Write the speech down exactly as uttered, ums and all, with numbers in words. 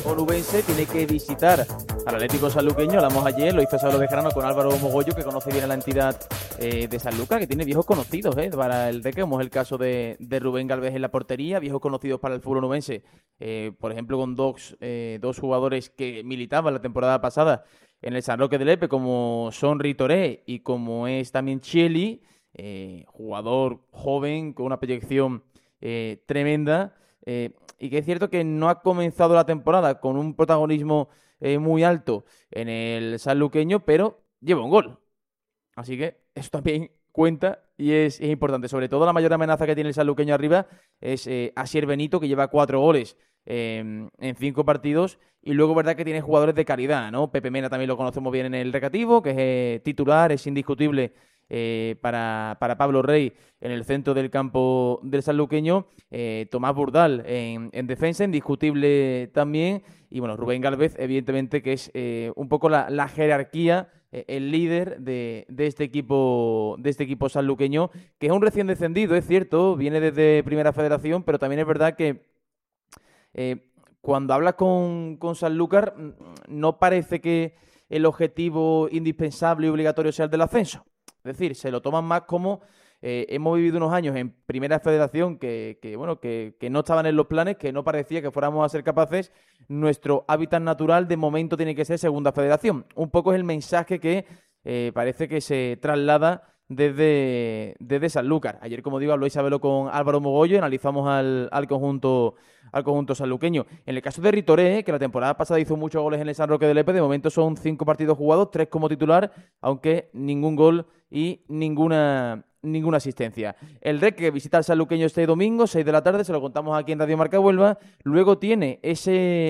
onubense tiene que visitar al Atlético Sanluqueño. Hablamos ayer, lo hizo Saulo Bejarano con Álvaro Mogollo, que conoce bien a la entidad eh, de Sanlúcar, que tiene viejos conocidos eh, para el Reque, como es el caso de, de Rubén Galvez en la portería, viejos conocidos para el fútbol onubense, eh, por ejemplo con dos, eh, dos jugadores que militaban la temporada pasada en el San Roque de Lepe, como son Ritoré y como es también Chieli, eh, jugador joven con una proyección eh, tremenda, eh, y que es cierto que no ha comenzado la temporada con un protagonismo eh, muy alto en el sanluqueño, pero lleva un gol. Así que eso también cuenta y es, es importante. Sobre todo la mayor amenaza que tiene el sanluqueño arriba es eh, Asier Benito, que lleva cuatro goles eh, en cinco partidos. Y luego, verdad que tiene jugadores de calidad, ¿no? Pepe Mena también lo conocemos bien en el Recreativo, que es eh, titular, es indiscutible eh, para, para Pablo Rey en el centro del campo del sanluqueño. Eh, Tomás Burdal en, en defensa, indiscutible también. Y bueno, Rubén Gálvez, evidentemente, que es eh, un poco la, la jerarquía, eh, el líder de, de este equipo de este equipo sanluqueño, que es un recién descendido, es cierto, viene desde Primera Federación, pero también es verdad que eh, cuando hablas con, con Sanlúcar, no parece que el objetivo indispensable y obligatorio sea el del ascenso. Es decir, se lo toman más como eh, hemos vivido unos años en Primera Federación que, que bueno, que, que no estaban en los planes, que no parecía que fuéramos a ser capaces. Nuestro hábitat natural de momento tiene que ser Segunda Federación. Un poco es el mensaje que eh, parece que se traslada desde, desde Sanlúcar. Ayer, como digo, habló Isabelo con Álvaro Mogollo y analizamos al, al conjunto al conjunto sanluqueño. En el caso de Ritoré, que la temporada pasada hizo muchos goles en el San Roque de Lepe, de momento son cinco partidos jugados, tres como titular, aunque ningún gol y ninguna, ninguna asistencia. El R E C que visita al sanluqueño este domingo, seis de la tarde, se lo contamos aquí en Radio Marca Huelva, luego tiene ese